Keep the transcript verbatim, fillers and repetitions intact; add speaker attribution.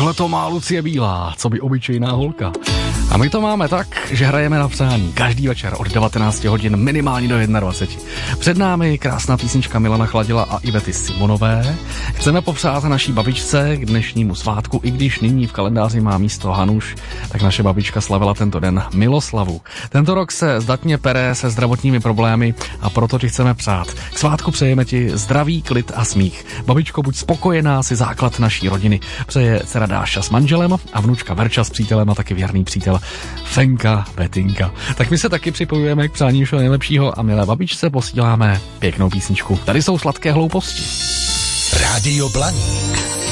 Speaker 1: Takhle to má Lucie Bílá, co by obyčejná holka. A my to máme tak, že hrajeme na přání každý večer od devatenáct hodin minimálně do dvacet jedna. Před námi krásná písnička Milana Chladila a Ivety Simonové. Chceme popřát naší babičce k dnešnímu svátku, i když nyní v kalendáři má místo Hanuš, tak naše babička slavila tento den Miloslavu. Tento rok se zdatně pere se zdravotními problémy a proto ti chceme přát. K svátku přejeme ti zdraví, klid a smích. Babičko, buď spokojená, si základ naší rodiny. Přeje dcera Dáša s manželem a vnučka Verča s přítelem a taky věrný přítel Fenka Betinka. Tak my se taky připojujeme k přání všeho nejlepšího a milé babičce posíláme pěknou písničku. Tady jsou Sladké hlouposti.
Speaker 2: Rádio Blaník.